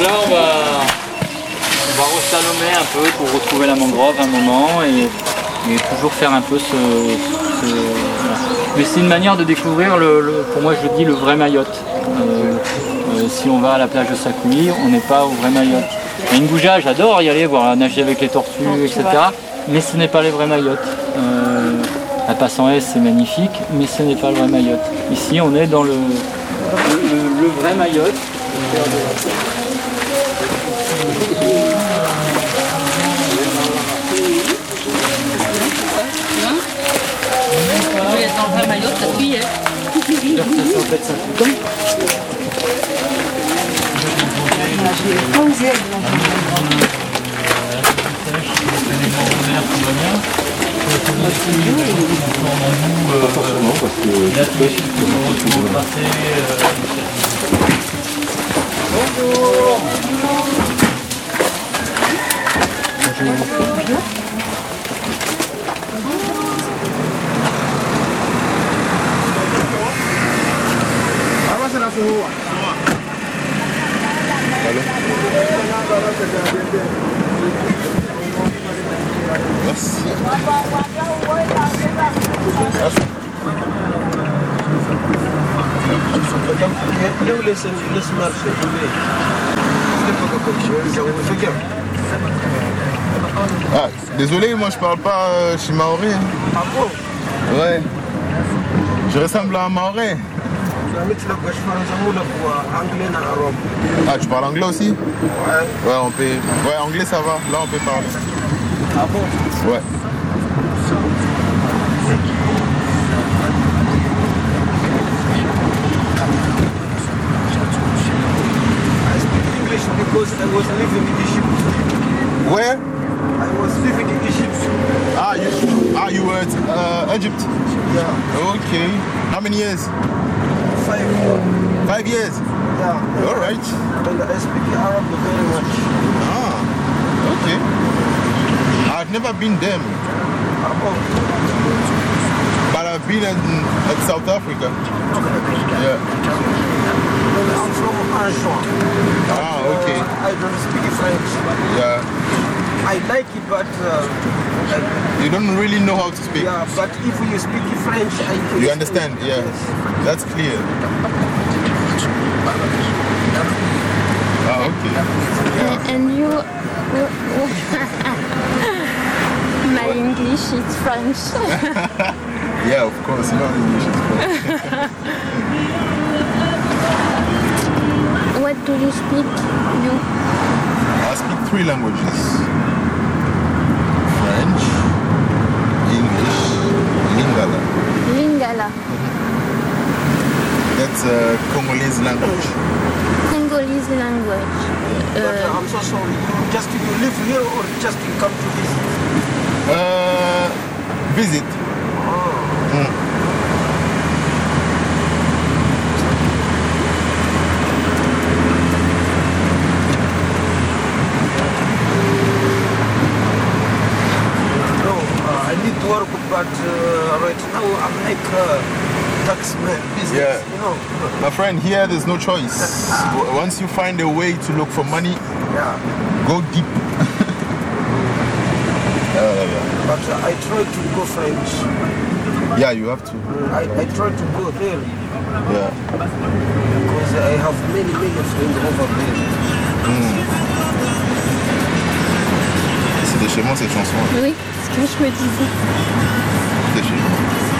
là, on va reslalomer un peu pour retrouver la mangrove un moment et toujours faire un peu voilà. Mais c'est une manière de découvrir, pour moi je dis, le vrai Mayotte. Si on va à la plage de Sakouï, on n'est pas au vrai Mayotte. Et Ngouja, j'adore y aller, voir nager avec les tortues, etc. Mais ce n'est pas les vrais Mayotte. La passe en S, c'est magnifique, mais ce n'est pas le vrai Mayotte. Ici, on est dans le vrai Mayotte. Dans le vrai Mayotte, ça cuit. Ah, désolé, moi je parle pas shimaoré. Ah bon? Ouais. Je ressemble à un maoré. Ah, tu parles anglais aussi? Ouais. Ouais, on peut. Ouais, anglais ça va. Là, on peut parler. Ah bon? Ouais. I speak English because I was living in Egypt. Where? I was living in Egypt. You were at Egypt? Yeah. Okay. How many years? 5. 5 years? Yeah. All right. And I speak Arab very much. Ah, okay. I've never been there, Ah bon? but I've been at South Africa. Yeah. I'm from Anjouan. Ah, okay. I don't speak French. Yeah. I like it, but You don't really know how to speak. yeah. But if you speak French, I can. You understand? Yeah. That's clear. Ah, okay. Yeah. And you, my English is French. Yeah, of course. You know English is fine. What do you speak? You? I speak 3 languages. French, English, Lingala. Lingala. That's a Congolese language. Congolese language. I'm so sorry. You live here or just you come to visit? Visit. No, I need to work, but right now I'm like taxman business. Yeah. You know. My friend, here there's no choice. Once you find a way to look for money, Yeah. go deep. But I try to go French. Yeah, you have to. I try to go there Yeah. because I have many friends over there. C'est de chez moi cette chanson. Oui, ce que je me disais. C'est de chez moi.